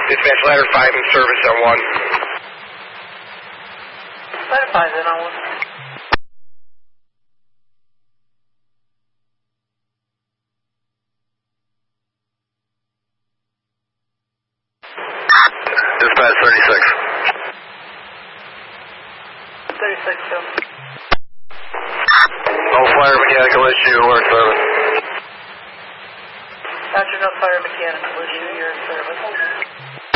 Dispatch ladder 5 in service on 1. Ladder 5 in on 1. Dispatch 36. 36, so. No fire mechanical issue, we're in service. Roger, no fire mechanical issue, you're in service.